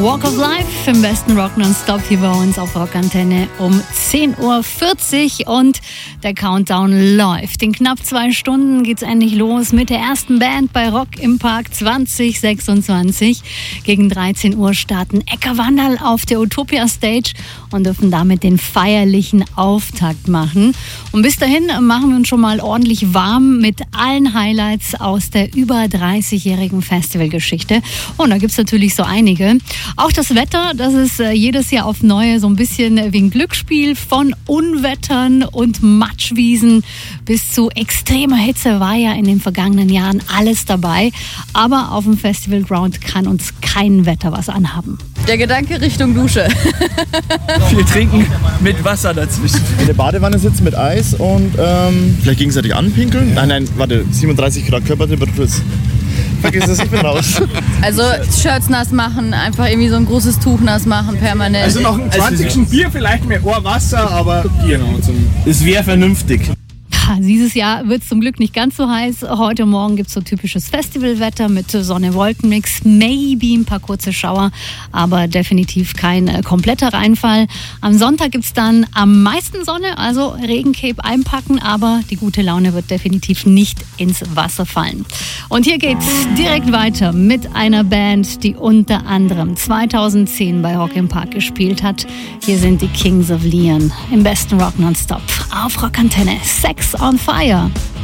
Walk of Life im besten Rock Nonstop hier bei uns auf Rockantenne um 10.40 Uhr und der Countdown läuft. In knapp 2 Stunden geht's endlich los mit der ersten Band bei Rock im Park 2026. Gegen 13 Uhr starten Ecker Wandal auf der Utopia Stage und dürfen damit den feierlichen Auftakt machen. Und bis dahin machen wir uns schon mal ordentlich warm mit allen Highlights aus der über 30-jährigen Festivalgeschichte. Und da gibt's natürlich so einige. Auch das Wetter, das ist jedes Jahr auf Neue so ein bisschen wie ein Glücksspiel. Von Unwettern und Matschwiesen bis zu extremer Hitze war ja in den vergangenen Jahren alles dabei. Aber auf dem Festival Ground kann uns kein Wetter was anhaben. Der Gedanke Richtung Dusche. Viel trinken mit Wasser dazwischen. In der Badewanne sitzen mit Eis und vielleicht gegenseitig anpinkeln. Nein, warte, 37 Grad Körpertemperatur ist... Vergiss es, ich bin raus. Also Shirts nass machen, einfach irgendwie so ein großes Tuch nass machen, permanent. Also noch ein 20. Bier, vielleicht mehr Ohrwasser, aber genau. Es wäre vernünftig. Dieses Jahr wird es zum Glück nicht ganz so heiß. Heute Morgen gibt es so typisches Festivalwetter mit Sonne-Wolken-Mix, maybe ein paar kurze Schauer, aber definitiv kein kompletter Reinfall. Am Sonntag gibt es dann am meisten Sonne, also Regencape einpacken, aber die gute Laune wird definitiv nicht ins Wasser fallen. Und hier geht's direkt weiter mit einer Band, die unter anderem 2010 bei Rock im Park gespielt hat. Hier sind die Kings of Leon im besten Rock Nonstop auf Rockantenne. Sex on Fire.